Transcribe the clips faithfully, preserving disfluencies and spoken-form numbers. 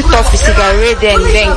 sit off cigarette and then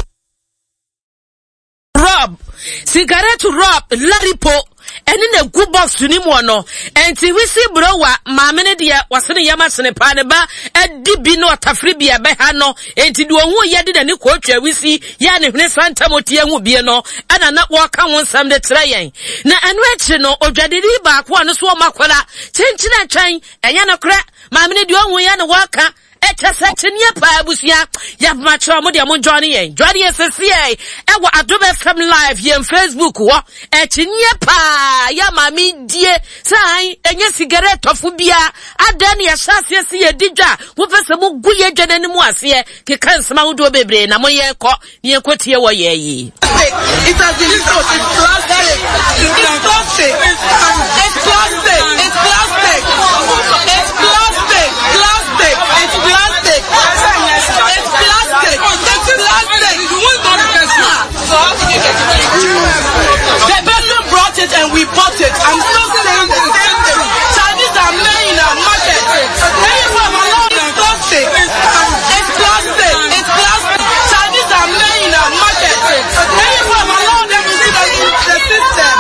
Rob cigarette Rob Laripo and in a good box to Nimono and T we see browa mamene dia wasene yamasene paneba and dibino tafribia behano and to do one yadi and quote we see yani Santa Motia Mubiano and a not walk on some the trying. Na and retino or jadidi back one swama quella, tenchina chain and yana crack, mamene do one yana waka. Eta section ya pa abusia ya macho mo dia mo Johnny en Johnny S C A e wa Adobe F M live here on Facebook wo etinye pa ya mami die sai enye cigarette of bia adan ya sase se ye digwa wo pese mo guye dwane mu ase ke kansema wo do bebre na mo ye ko ne ekotie wo ye yi it has been so it's plastic it's plastic it's plastic it's plastic it's plastic plastic it's plastic. It's plastic. It's plastic. So how did you get it? The person brought it and we bought it. I'm still saying the same thing. Chinese are made in our market. Anyone alone is plastic. It's plastic. It's plastic. Chinese are made in our market. Anyone alone them is the system.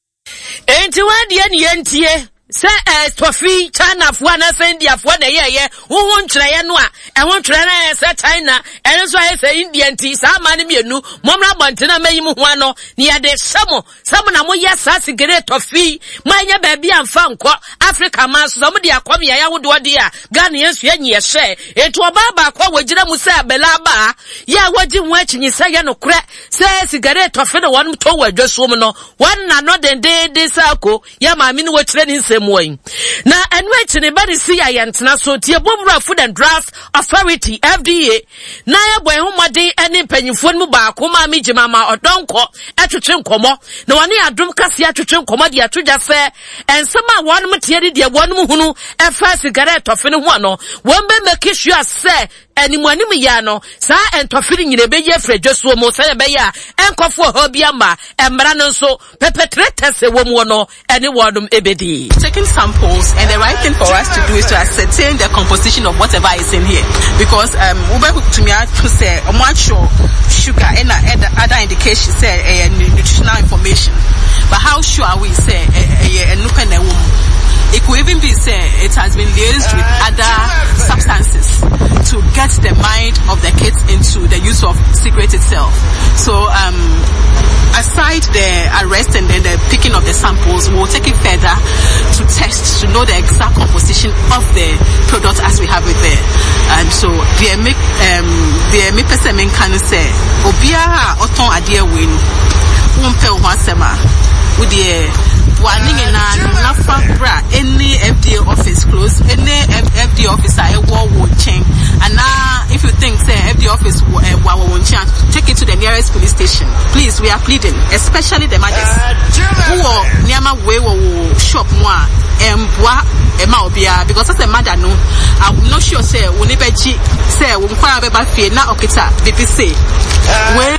Ain't you any yentie? Say eh tofi China fo na say India fo na ye ye wo ho nkyereye no a e ho nkyereye na say China e so ay say India nti sa ma ne mienu momra bantena mayim ho ano ne ye de samo samo na mo ye sa sigere tofi manya ba bia mfa nko Africa man so mo de akom ye ya wo de de a Ghana yesu ye nye hye etu oba ba kwa wagira mu say abela ba ye wagi ho akinyi say ye no kre say sigere tofi na won to wadwaso mu no won na no den de de sa ko ye ma mi ne wo kire ni nsem na enwe ne bari si ayantena so tie bomra Food and Drug Authority F D A na ya boy homode ene panyimfo mu ba ko ma mi jimama odonko atwetwe nkomo na woni adom kase atwetwe nkomo de atwja fe ensema won mu tie de won mu hunu e fa cigarette ofe ne ho no won be make sure say animuanim ya no sa entofiri nyire be ye fredwoso mo say be ya enkofo ho bia ma emra no so perpetrators e wo mu no ene wodum ebedi. Taking samples, and the right thing for us to do is to ascertain the composition of whatever is in here, because um ube to me to say much sugar and other indications say uh, nutritional information, but how sure are we say a a woman? It could even be say it has been liaised with other substances to get the mind of the kids into the use of cigarette itself. So um aside the arrest and then the picking of the samples, we'll take it further to test to know the exact composition of the product as we have it there. And so the make um the make person can say obia oton ade we no umpe ho asema with the warning na nafa bra any F D A office close, any F D A officer e wo wo chen, and now if you think say F D A office wo wo chen, take it to the nearest police station. Please, we are pleading, especially the mothers who niama we wo shop mo a embwa ema obia, because as a mother no I'm not sure say we need beji say we kwa be ba fie na okita B B C we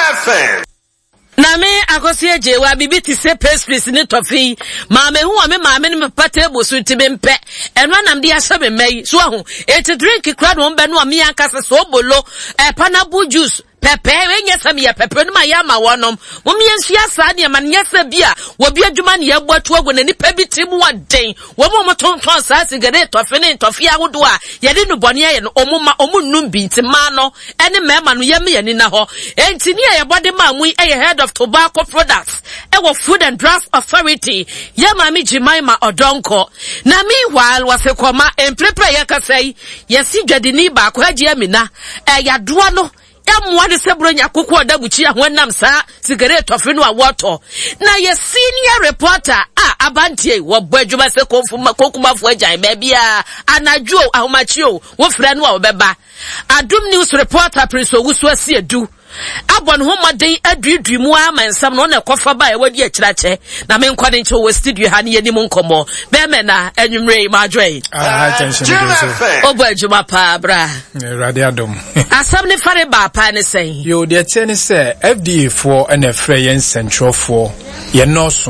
Jim na me akosie je wa bibi ti se pastries ni tofi ma me hu me ma me me patable so ti be mpe eno anam de ahye be mai so ahu et drink crowd won be no me akase so bolo e pineapple juice pepe enye sam ya pepe no ma ya ma wonom mo me nsua sa de ma nyesa bia wo bi adwuma ne ya boatu ago na nipa bi ti mu waden wo mo mo tonton sa sigare tofi ne tofi agodo a ye de no bone ye no omuma omunum bi nti ma no ene mema no ye me ye ni na ho enti ni ye bode ma mu e head of tobacco products e wo Food and Drug Authority ya ma mi Jimaima Odonko na meanwhile wase koma emprepre ye kasai ye si dwadini ba ko agi amina e ya doa no emwa de sebronya kokko da buchi ahwannam sa cigarette ofe no awoto na ye senior reporter a abantie wo badwuma se konfuma kokumafo ajan ba bia anajo ahomachio wo fra no a obeba Adum News reporter Prince Owusu Asiedu abon ho maden aduadu mu amansam no na kofa ba e wadi akirache na me nkwane nche wo studio ha ne yanim nkomo be me na anwumre ma adwai ah attention so obo adwuma pa bra radio adom asam ne fare ba pa ne sen yo de tie ne say F D A for na frɛ yen central for ye no so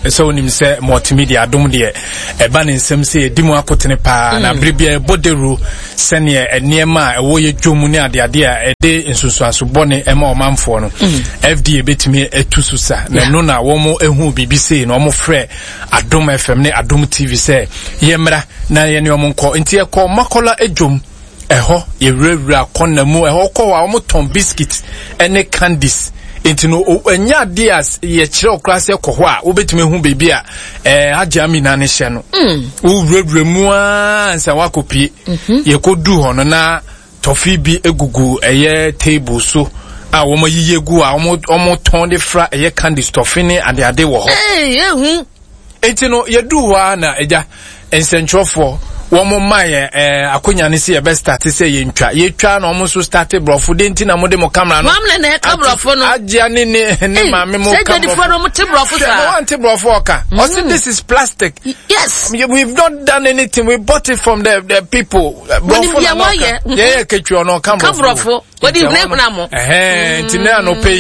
so nim say multimedia adom de e ba ne nsem say di mu akotene pa na brebia boderu sene eniema e wo ye dwomu ne ade ade a e de nsusuaso bone e ma omanfo no F D A betimi etususa na no na wo mo ehu bibi say no mo frɛ Adom F M ne Adom T V say yemra na ye ne omo nko nti e ko makola edwom eho ye rewura konna mu eho ko wa omo ton biscuit ene candies enti no enya dias ye kire okra se ko ho a obetime hu bebi a eh ajami na ne hye no wo rewura mu a nsa wakopie ye kodu ho no na tofi bi egugu eye table so a wo ma yiye gu a omo omo ton de fra eye candies tofi ne ade ade wo ho eh ehu enti no ye du ho a na eja ensentrofo womo maye eh akonya ne se ye best start se ye ntwa ye twa na omo so start brofo de nti na mo de mo camera no mamle na ka brofo no agya ne ne ne maame mo camera say for no mo te brofo sa no want brofo oka o say this is plastic. Yes, we've not done anything, we bought it from the the people brofo na yeah yeah ketwa no ka brofo what do you name na mo eh nti na no pay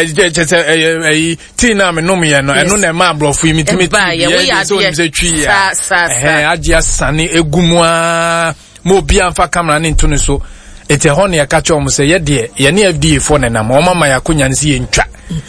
eh eh ti na me no me no eno na ma brofo imi timi yeah so nim se twi ya eh agya sane egumwa mo bia mfa camera ne nto ne so ete ho ne ka cho mo se ye de ye ne F D A fo ne na mo mama ya konya ne se ye ntwa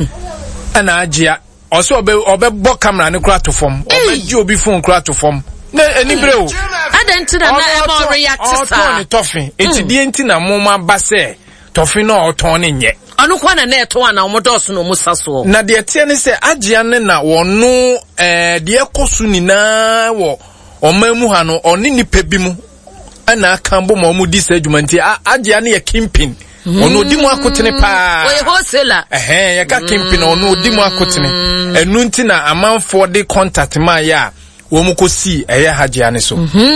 ana agya oso obe obe bo camera ne kura to fom obe gi obi phone kura to fom ne eni breo adentina na e mo react sa ne tofi enti die enti na mo ma ba se tofi no oton ne nye anu kwa na na eto ana omodoso no musa so na de tie ne se agya ne na wono eh de ekosu ni na wo omamu ha no oni nipa bi mu ana akambo ma omu di sa adwumanti agya ne ye kimpin ono odi mu akotene pa oye wholesaler eh ye ka kimpin ono odi mu akotene enu nti na amanfo de contact ma ya wo mu kosi eye hagya ne so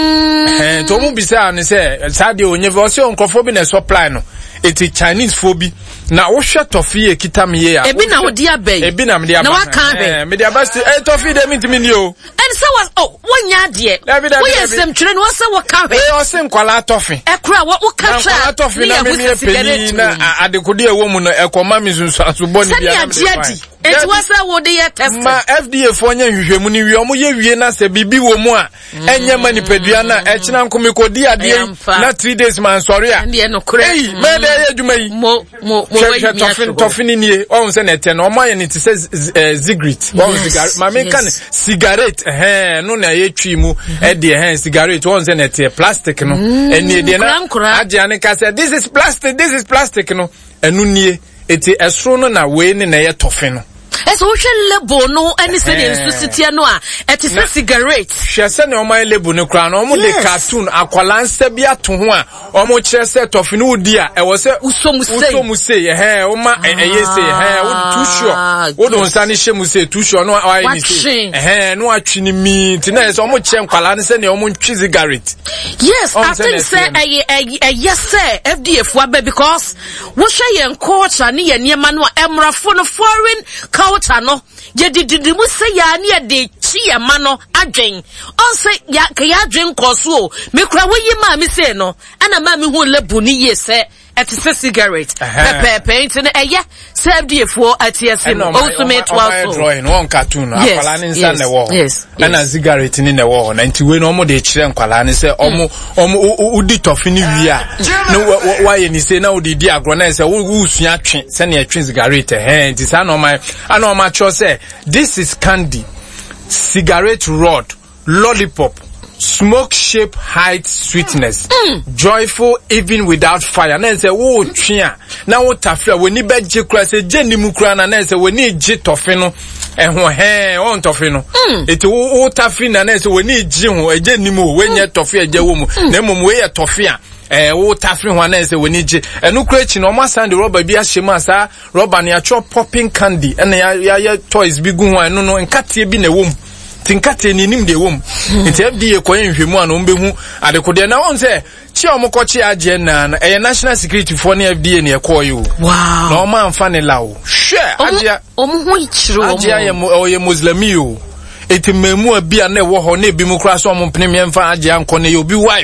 eh to mu bisa ne se sade onye ve o se onkofo bi na supply no eti Chinese phobia na wo hwe tofi e kita me ya ebi na odi abai ebi na me dia na waka be eh me dia basti eh tofi de mitimi ni o and so was oh wonya de wo yesem twere no se wo ka hwe eh o se nkwala tofi e kura wo ka twa nkwala tofi na me me peli na adekode e wo mu no e koma me sunsu aso boni bia na me eti wasa wo de ye test ma F D A fo nya hwehwemu ni wi omo ye wie na se bibi wo mu a enya manipadua na e kina nkome kodi ade na three days man sorry a eh me de ye dwuma yi mo mo mo we tofin tofin ni o se na te no mo ye ni te se cigarette wo cigarette ma me kan cigarette eh no na ye twi mu e de eh cigarette wo se na te plastic no eni de na agya ne ka say this is plastic this is plastic no enu nie eti esro no na we ni na ye tofin no eso wo hwe lebo no ani se de nsusitia no a eti se cigarette hwe se ne o man lebo no kra no mo de cartoon akwalansa bi ato ho a o mo kire se tofi no odi a e wo se usomuse usomuse eh o ma eye se eh wo too sure wo don sa ni hye mu se too sure no a ni se eh no atwi ni mi ti na se o mo kire nkwalansa ne o mo ntwi cigarette. Yes, I think say eh yes sir F D A fo aba because wo hwe ye culture ne ye niema no emrafo no foreign culture no ye dididi mu se ya ne de chi ya ma no adwen on se ya ka ya adwen koso o me kura wo yi ma me se no ana ma me hu lebu ni ye se et se cigarette pepe paint ne eye se F D A fo atiase no also me to also drawing one cartoon akwala ne nsa ne wo ana cigarette ni ne wo na nti we no omo de kire nkwala ne se omo omo udi tofi ni wi a no wa ye ni se na udi di agro na se wo sua atwe se ne atwe cigarette eh nti sa no my ana o ma cho say this is candy, cigarette rod, lollipop, smoke shape height sweetness, mm. joyful even without fire. Na say wo twia na wo tafia we ni be je kura say je ni mu kura na na say we ni je tofe no ehho he won tofe no eti wo tafi na na say we ni je ho eje ni mu we nye tofe eje wo mu na mum we ye tofe a eh wo tafi ho na say we ni je enu kura chi no ma sand rubber bi a hyem asa rubber na ya chop popping candy ena ya ya toys bi gu ho enu no nkatie bi na wo mu tinkate ni nim de wom nti F D A koyen hwemu an ombe hu adekode na won se chi omokochi agye na na e national security for ni F D A ne ekoyo wow na o man fa ne lawo hwe agye omhu ichiro agye ye oye muslimi o eti memu abi a na wo ho na ebi mu kra so omo mpene me mfa agye anko ne obi wife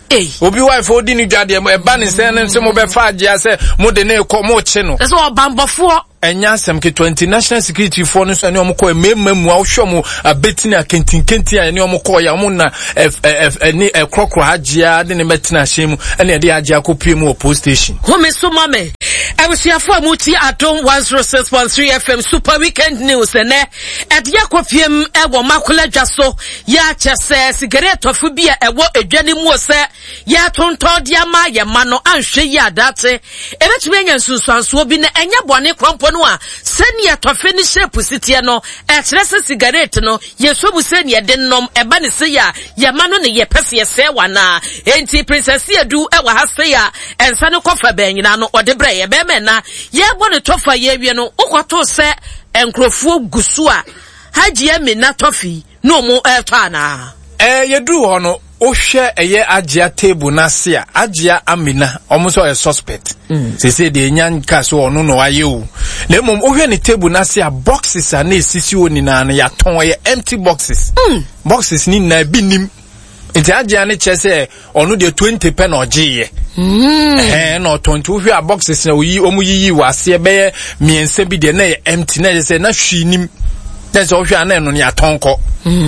eh obi wife odi ni dwade e ba ne sen nso mo be fa agye ase mo de ne ko mo che no so obambofo enya sem ke twenty national security for no so ne omko emema mu ahwo mu abeti na kentin kentin a ne omko ya mo na ni ekrokro agye de ne metina hyemu ene de agye akopie mu post station home so mame Ebusiafo amuti Adom one oh six point three F M Super Weekend News ene ede akopiem ewo makula dwaso ya chese cigarette ofu bia ewo edwane mu ose ya tonton dia ma ye ma no anhwe ya date ebetumi anya nsunsuanso bi na enya bone kwampo no a seni etofe ni shape sitie no e kire se cigarette no ye sobu seni ye de nom eba ne se ya ye ma no ne ye pese ye se wana enti princess edu ewa ha se ya ensa ne kofa banyina no ode bre ye mena ye bone tofa ye wie no ukwato se enkrofo gusu a haji eme na tofi no mo etana eh yedu ho no ohwe eye agya table na se a agya amina omuso a suspect se se de nyanka so ono no aye o le mom ohwe ne table na se a boxes a na esisi oni na na ya ton ye empty boxes mm. boxes ni na binim enti agya ne chese ono de twenty pen ogiye Mm. Eh no twenty we a boxes na oyi omu yiyi wase be miense bi de na empty na say na hwinim na so hwe ana no ne atonko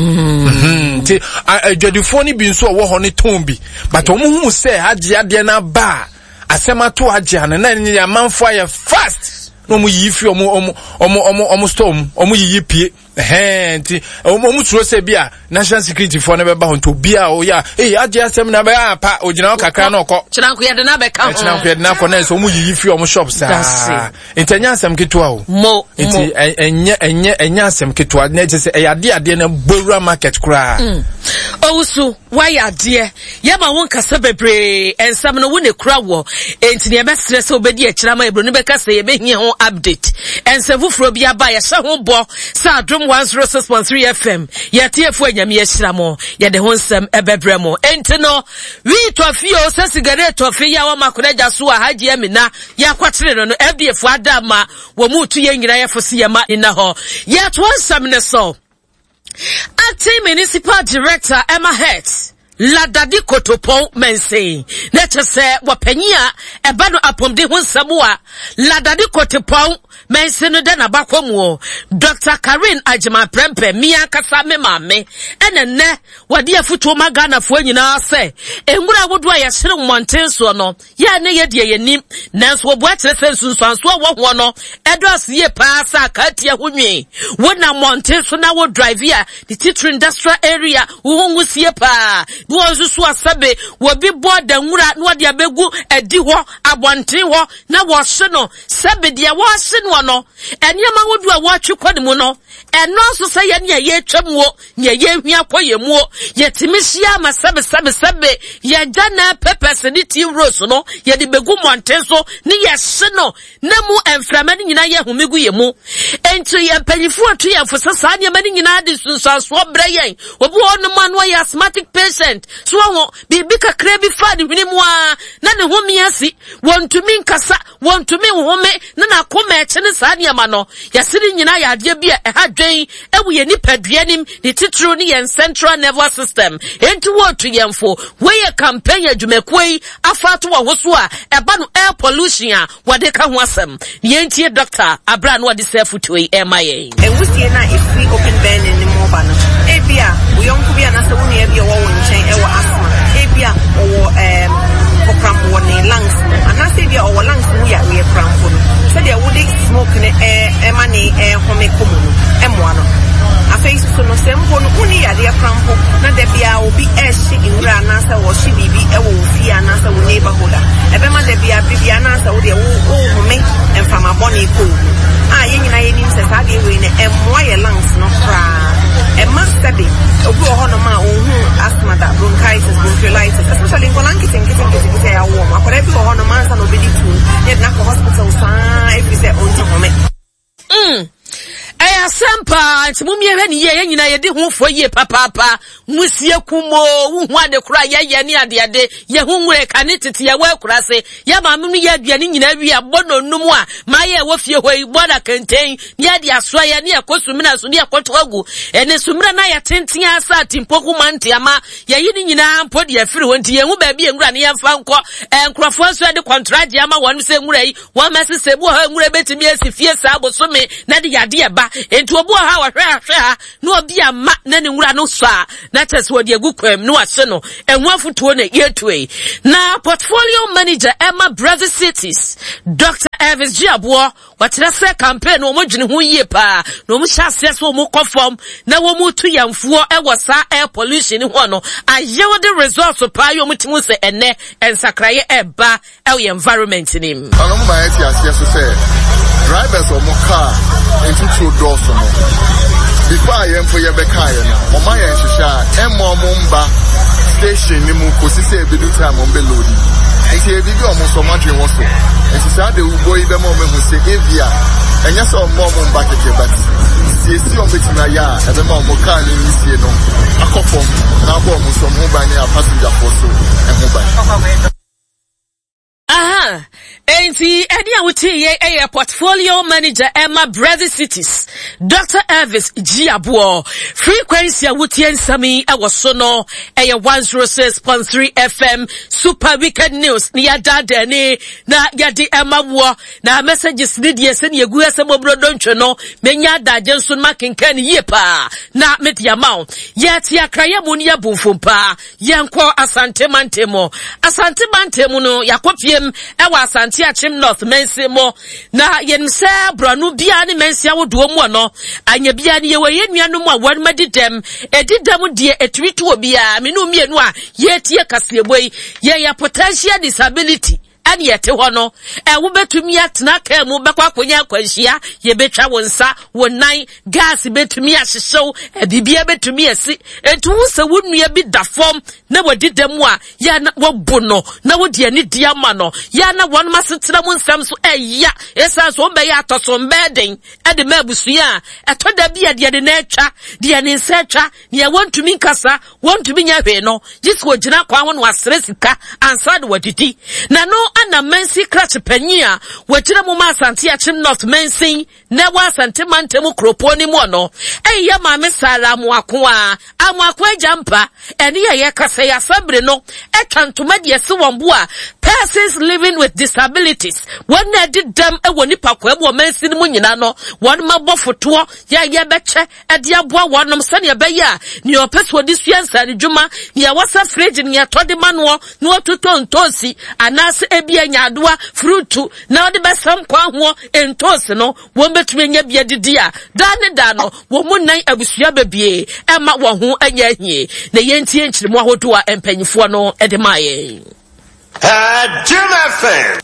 mhm ti adwadifo ni bi nso wo ho ne ton bi but omu hu say agye ade na ba asema to agye na na ya manfo ya fast no mu yi fi omu omu omu omu storm omu yiyi pie eh nti omu tro se bia national security for never ba honto bia o ya eh agye asem na ba pa ogina kakra na okọ chinanko ye de na be ka chinanko ye de na ko na so omu yiyi fi omu shops ah intanya asem ketua o mo nti enye enye enye asem ketua na je se e ade ade na bowura market kra owusu why ade ye ma won kasa bebre ensam no wo ne kra wo enti ne be stress obedi a kirama ebro ne be kasa ye be hie ho update ensevu fro bia ba ye hye ho bo sa Adom one oh six point three F M yati efu anyame ye hyiramo ye de ho nsem ebebre mo enti no wi tofi o se cigarette tofi ya wa makodaja so a haji amina ya kwatere no no F D F adama wo mu tu ye nyira ye fosi ye ma ina ho ye to nsem ne so acting municipal director Emma Hertz Ladadi Kotopon mense netese wapanyia eba no apomde ho nsemu a Ladadi Kotopon mense no de na bakwamu Doctor Karen Ajima Prempe mia kasa me mame ene ne wade afuto magana fo nyina se enwura wodo a ye hire montenso no ya ne ye de yenim nanso obo akyere sensunsanso wo ho no edos ye pa sa katia honwe wona montenso na wo drive ya the Titri industrial area wo nwusie pa wonsu so asabe wo bi boda nwura no de abegu edi ho abonten ho na wo hye no sabe de wo hye no no enyama wodu a wo atwekọ ne mu no eno so se ye ne ye twamwo ne ye hwia koyemu ye timisia ma sabe sabe sabe ye jana pepes ni team rose no ye de begu monten so ne ye hye no na mu enframa ne nyina ye homegu ye mu ento ye panyifu atu ye fo sasa ne ma ne nyina de sunsanso brayen obi ono ma no ye asthmatic patient so ho bibi kakra bi fa de hwini mu a na ne ho miasi wontumi nkasa wontumi home na na koma eche ne sa ne ma no ye siri nyina ya ade bi e ha dwen ewu ye nipaduanim ne titru ne ye central nervous system enti wo to yemfo we ye campaign adwumakoi afato wo so a eba no air pollution a wode ka ho asem ye ntie doctor abra no wode self to e M I A ewusie na ifi open burn ne mo ba no ebia wo yonko bia na se wo ne ebia wo wo nchen e wo asthma ebia wo em kokram wo ne lungs anase bia wo lungs wo ya we krampo no se de wo de smoke ne e e ma ne e home komu no e mo ano afei so no sempo no uni ya de krampo na de bia obi e hye inura na se wo hye bibi e wo ofia na se wo neighborhood e be ma de bia bibia na se wo de wo home emfama boni ko ah ye nyina ye nim se sa de we ne e mo ye lungs no kra e must be obi ho no ma ohun asthma da bronchitis bronchiolitis especially in kolankitin kitin kitin kitin ya wo akore bi ho no ma nsa no be di tu ye na ko hospital sa if you say on to home mm aya sampa anti mumye hwe ni ye nyina ye de ho fo ye papa papa musie kumo hu ade kura ye ye ni ade ade ye hu nwure ka ne tete ye wa kura se ye ma mum ye aduane nyina wi abono num a ma ye wo fie hoi boda kenten ni ade aso ye ne ekosumina so ne ekotogu ene sumira na ye tenten asa timpoku mante ama ye yi ni nyina mpodi ye firi wonti ye hu ba bi enwura ne ye fa nko enkrofo so de contract ama wonu se nwura yi wa mase se bu ha nwura betimi esi fie sa abosome na de yade ye ba enti obu ha wa hwe ahwe ha no obi ama na ne nwura no so a na tese wodi agu kwam no ase no enhu afotuo na yetue na portfolio manager Emma Brother Cities Doctor Elvis Jiabo watere se campaign o modwene ho yie pa na o mo hyase so o mo kofom na wo mo tu yamfuo e wosa air pollution ho no ayewo de results pa yo mutimu se ene ensakraye eba e environment nim anom ba eti ase so se drivers o mo car enti two doors no before I am for your bekaya na o ma yan hihya e mo mo mba station ni mu kosi se ebidu time on belodi enti e bibi o mo so madwe wo so enti sa de ubo ibe mo me hu se evia enya so mo mo mba keke but si si o betina ya e be mo mo car ni ni sie no akofom na bo mo so mo ba ni a passenger for so e mo ba aha enti eni awuti ye e portfolio manager Emma Brother Cities Doctor Elvis Jiabo frequency awuti ensami e woso no e one oh six point three F M super weekend news ni yada ni na yadi Emma wo na messages ni die se ni egu asem obrodo ntwe no menya da jenso makenkan ye pa na media mount yeti akraye mu ni abunfompa yenko asante mantemo asante mantemo no yakopiem e wa asante achim north mense mo na yense branu bia ne mense awodo mu no anya bia ne ye we yenuanu mu a wan madidem edidem die etwitu obia me no mienu a yetie kaseboi ye ya potential disability ani yete hono e wo betumi atena ka mu bekwa konya kwanhia ye betwa wonsa wonan gas betumi ahyesew e bibia betumi asi etu se wonua bi da form na wadidam a ya na wobono na wodi ani dia ma no ya na won masetena mu nsam so eya esa so mbe ya atoso mbeden e de mabusua etoda bia de de na atwa de ne nsa atwa ne wontumi nkasa wontumi nya hwe no jisko gina kwa ho no asere sika ansa de wadidi na no ana mensi krat panyia wajira mu masante achim north mensi na wa asante mantemu kroponi mu no eya ma me sara mu akoa amu akoa jampa eni ye kasa ya sabre no etwantoma de se wombo a persons living with disabilities when na did them e woni pakwa bo mensi mu nyina no won mabɔ foto ya ya beche e de aboa wonom sane be ya ni opeso di suansa ni dwuma ni ya wasa fridge ni ya tode mano no ototo ntosi anase ebia nyadoa fruitu na ode besam kwa ho entosi no wo betumi nya bia didi a da ne da no wo munnan abusua bebie e ma wo ho anya hie na yentie nkyiremu ahodo a empanyifo no e de maye Uh, Jim F M.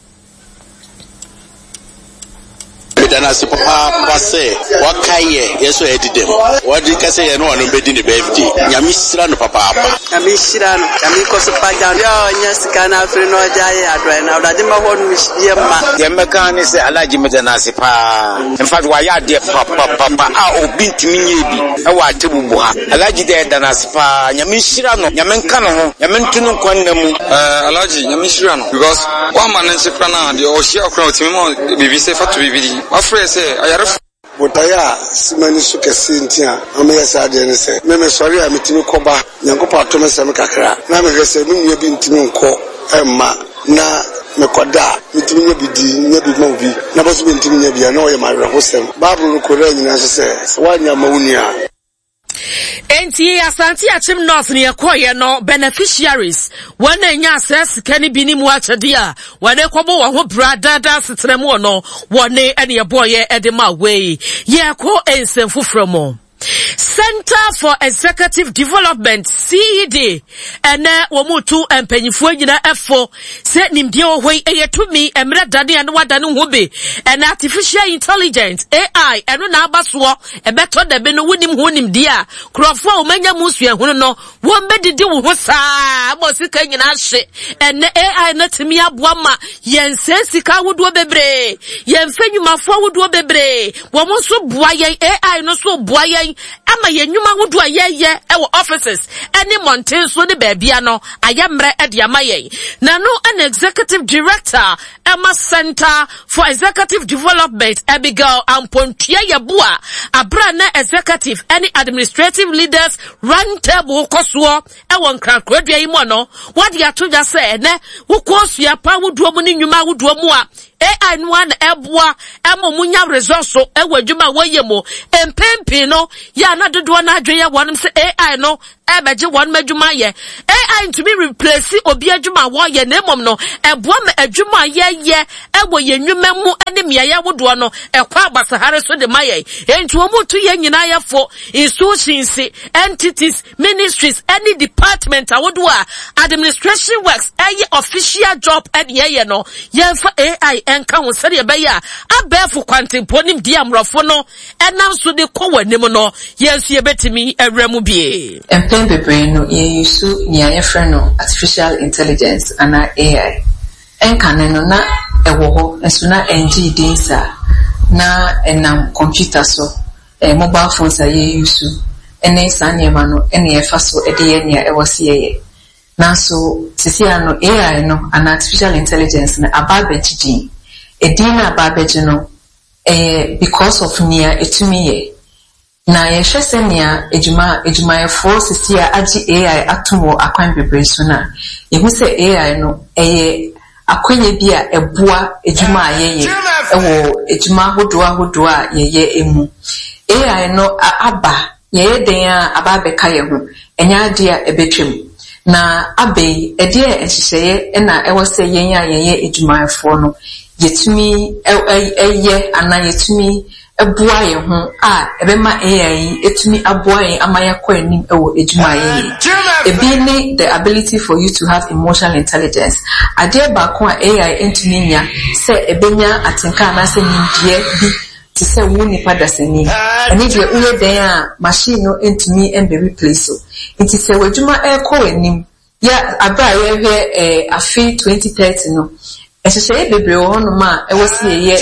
Dana si papa pase wakaye yeso edidem wadi kase ye no anu bedi ne birthday nyame sira no papa apa nyame sira no nyame ko so paja yo nya sika na afri no jaye adwa na wadi ma ho no ye ma ye meka ni se alaji medana si pa in fact wa ya de papa papa a obi ntimi nye bi e wa tebubu ha alaji de dana si pa nyame sira no nyame nka no ho nyame ntunu kwanna mu eh alaji nyame sira no because one man nse kra na de o hia kra otimi mo bibi se fatu bibi afre se ayaref botaya simani suke sintia ame sa de ne se me me sori a mitimi koba nyankopa atome se me kakra na me hwese me nua bi ntimi nko emma na me koda mitimi nya bi di nya bi ma obi na boso bi ntimi nya bi na o ye ma hwesem bible ko ra nyina se wanya mawunia enti asante achim north ne ekoye no beneficiaries wana nya access kani bini mu achade a wana kobo wo ho brada da setremu no wone ene yeboye edema we ye ko ensemfu from Center for Executive Development C E D ene womutu empanyifo nyina efo se nimdie ohoi eyetumi emre dade ane wadane hobe ene artificial intelligence A I eno na abaso ebeto de be no wonim ho nimdie a krofo a omanya musu ehunu no wombedidi wo ho saa bosika nyina hye ene A I na timi aboa ma yense sika wodo bebre yemfanyumafo wodo bebre wo mo so boa yen A I no so boa yen yɛn ama yɛn nnwuma wodo a yɛyɛ ɛwɔ offices ɛne mountain so ne baabia no ayɛmmerɛ ɛde ama yɛn na no an executive director Emma Center for Executive Development Abigail Ampontua Yabua Abrana executive any administrative leaders run table koswo ɛwɔ nkrankodua yi mo no what ya to just say ne wo kosua pa wodo mu ne nnwuma wodo mu a A I no an eboa emo munya resource ewo adwuma woyɛ mo empempe no ya na dodo na adweye wonom se A I no ebeje won madwuma ye A I to be replace obi adwuma wo ye na emom no eboa ma adwuma ye ye ewo ye nnwuma mu ene meya wodo no ekwa abasahare so de maye enti omo to ye nyina ye fo institutions entities ministries any department awodo a administration works eye official job ene ye no ye fa A I enka ho sere be ya abefo kwantempo nim di amrofo no enam so de kɔ wanim no yensu ye betimi awramu bie empen bebre no ye yusu nia ye frɛ no artificial intelligence ana A I enka ne no na ewo ho enso na engi dinsa na enam computer so eh mobile phones a ye yusu ene sanema no ene ye fa so ede ye nia ewo se ye na so sisi ano A I no ana artificial intelligence na ababeji edina ababeji no eh because of nia etumi ye na ye hwese nia ejuma ejuma ye for sisi a agi A I atomo akwan bebre so na ye hu se A I no eh akwanye bi a eboa ejuma ayeye ewo ejuma hodo ahodo a ye ye emu A I no aba ye den a ababeka ye ho enya ade a ebetwem na abe ede ehyehyeye na ewo se yen a yeye ejumafo no yetumi eye ana yetumi eboa ye ho a ebema A I etumi aboa ye amaya kwa anim ewo ejumaye ebi ni the ability for you to have emotional intelligence ade ba ko a A I entumi nya se ebenya atenka na se nimdie bi ti se wo nipa dasani ani de uye den a machine no entumi embe replace so nti se wadwuma e ko anim ya aba ye hwe eh afi twenty thirty no ehyehyeye bebre wo no ma e wosi ye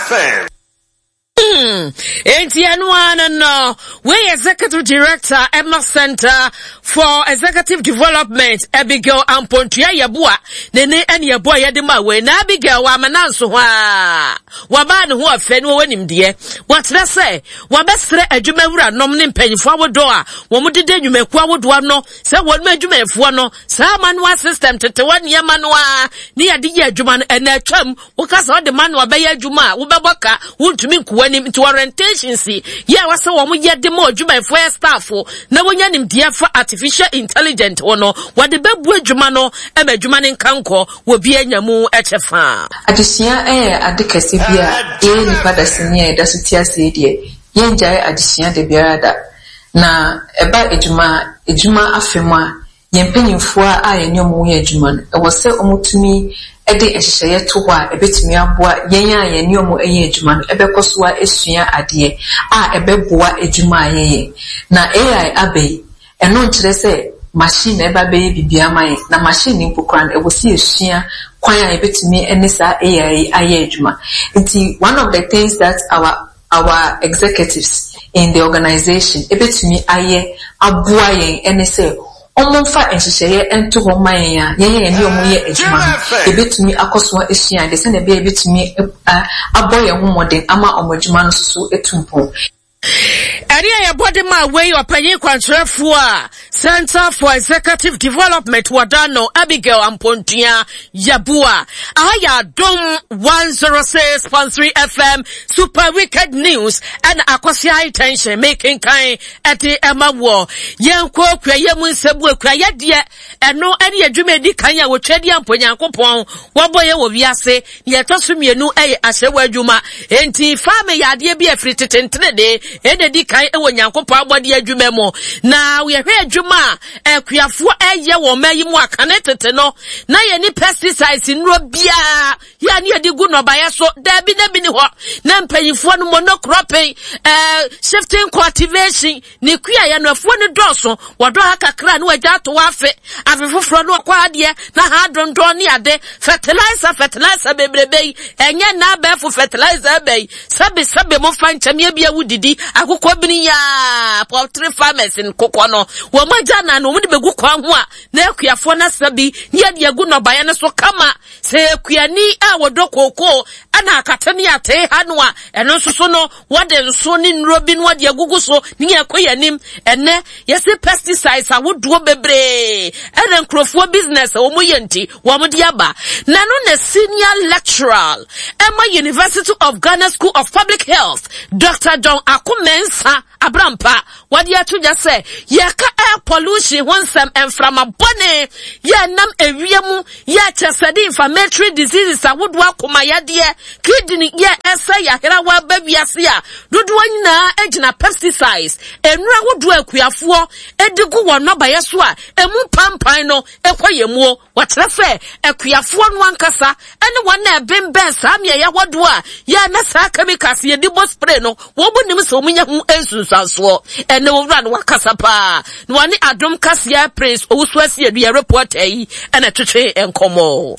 Hmm. Enti anuana no. We Executive Director Emma Center for Executive Development Abigail Ampontua Yabua. Nene eni yabua yadima we na Abigail wa mananso wa. Waba no ho afenu wo nim de. What na say? Wabesre adwuma wura nom ne mpanyifo awodo a wo mudede dwumaku awodo no. Se won ma dwumafo no. Sa manual system tete wan ye manual. Ni ade ye adwuma no ena atwam. Wo ka sa de manual be ye adwuma wo beboka wontumi nkuwa to orientation see yeah wasa wo mo ye de mo adwuma for staff na wonya nim dia for artificial intelligence wono wo de bebu adwuma no e ma adwuma ne nkanko wo bi anyamu echefa adisia eh adekase bia e ni pada senia da sutia se de ye njai adisia de biara da na eba adwuma adwuma afema ye mpanyimfo a ye nyomo ye adwuma no e wo se omutumi ede ehyehyeye to ho a ebetumi aboa yen a ye nyomo eye adwuma no ebekoso a esua ade a ebeboa adwuma ayeye na A I abai eno nkire se machine eba be bibia man na machine mpokran e wo se esua kwan a ebetumi enisa A I aye adwuma nti one of the things that our our executives in the organization ebetumi aye aboa yen enise omonfa enhyehyeye ento ho man ya yen yen ni omoye adwuma ebetumi akoso esua de se na be ebetumi aboye ho modern ama omadwuma no so etumpo Area ya body ma way opanyin kwantrefo a Center for Executive Development Wadano Abigail Ampontua Yabua aya dom one oh six point three F M Super Wicked News and akwasi attention making kind ati emawo yenko kwa yemu nsebu kwa yedie eno ene adwuma di kan ya wotwadi amponyankopon woboye wo wiase ye tosumienu eye ahyewa adwuma enti fame yade bi afri tetentrede ene di kan ewo nyankopon abode adwuma mo na we hwe adwuma e kuafo eye wo mayi mu akane tete no na ye ni pesticides nro bia ya ni edi gu no baye so da bi na bi ni ho na mpanyifo no monocropping eh shifting cultivation ni kua ya no afo ni doso wodo ha kakra no agya to afe afefoforo no kwa ade na ha dondo ni ade fertilizer fertilizer bebrebe enye na ba fu fertilizer be sabe sabe mo fancha me bia wudidi akokọ bini ya poultry farmers in kokono wo magya na no mo de begu kwa ho a na akuafo na sabi ni ade agu no baye ne so kama se akuani a wodo koko ana akatani ate hanu a eno nso no wode nso ni nrobi no wode agugu so ni yakoyanim ene yesi pesticides a wodo bebre ene nkrofo business wo mo yenti wo mo de aba na no na senior lecturer Emma University of Ghana School of Public Health Doctor John Akumensa Abrampa wadi atu ja say yaka air pollution wonsam enframa bone ya nam ewiemu ya chesedi inflammatory diseases awodwa akoma yade kidney ya esa ya hera wa babiase a dodo nyina agina pesticides enura wodwa akuafo edigu wono bayeso a emu pampan no ekoyemu watrese akuafo no ankasa ene wona ebemben sam ya wodwa ya na sa chemicals ye dibo spray no wo bonim so munya hu ensunsanso ene wo run wakasa pa no wani adom kasia prince owuso asie du ya report yi ene twetwe enkomo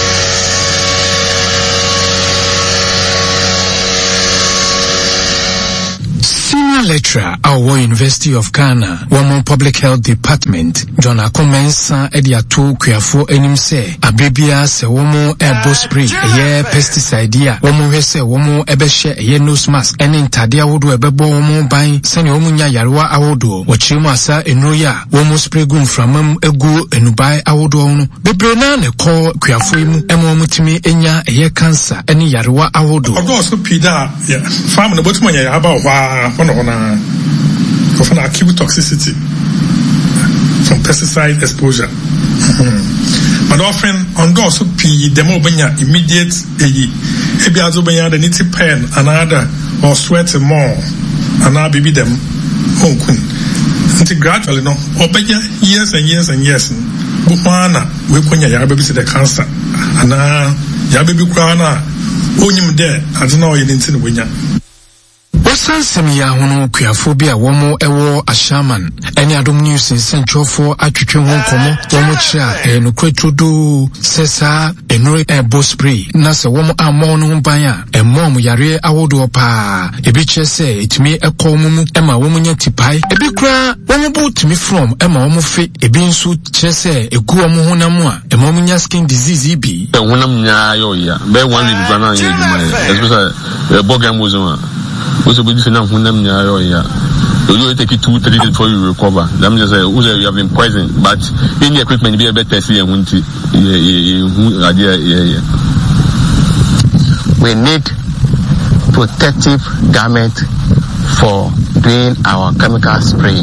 Senior lecturer at our University of Ghana, Women Public Health Department, John Akumensa Ediatu Kuafo enim se abibia se womo airbo spray eye pesticide ya womo hwese womo ebehye eye nose mask ene ntade awodo ebebo womo ban sene womo nya yarewa awodo wochiremu asa enroya womo spray gum framam egu enubai awodo no bebre na ne ko kuafo imu emo mutimi enya eye cancer ene yarewa awodo odo so pida ya farm no botumo nya aba wa one of an acute toxicity from pesticide exposure. Mm-hmm. But often on those who pee demo benya immediate eyi ebi azo benya the niti pen another or sweating more another baby them onkun until gradually no obenya years and years and years bukwana we kwenya ya baby the cancer ana ya baby kwana onyim de adina oyin ntin wenya Wasansem ya hono kuafobia womo ewo ashaman eni adom news in centrofo atwetwe ho komo womo kira eno kwetrudo sesa enore ebo spray na se womo amon no ban a emom yare awodo pa ebi chese etimi ekomu mu ema womo nya tipai ebi kura womo butimi from ema womo fe ebi nso chese egu womo honam a emom nya skin disease bi e honam nya yo ya be one week bana ye djuma especially bogam wozuma also be different from them area. You take it two, three days before you recover. That means uh, you have been poisoned, but in the equipment be a better see and won't we need protective garment for doing our chemical spraying.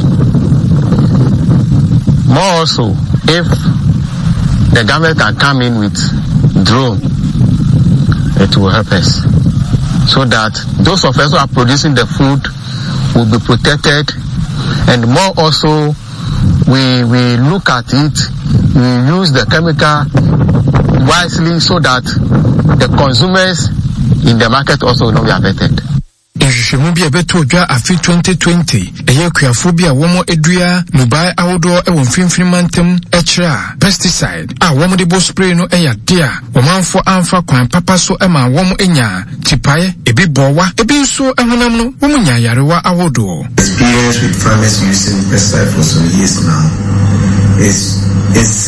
More also, if the garment can come in with drone, it will help us. So that those of us who are producing the food will be protected, and more also we we look at it, we use the chemical wisely so that the consumers in the market also will not be affected. Nhwehwemu bia beto dwa afi twenty twenty eye kuafo bia womo edua nubai awodo e won finfin mantem ekira pesticide a womo de bo spray no eya dia womanfo amfa kwan papa so e ma womo enya tipae ebi bowa ebi nso ehunam no womo nya yarewa awodo. Experience with farmers using pesticide for some years now is is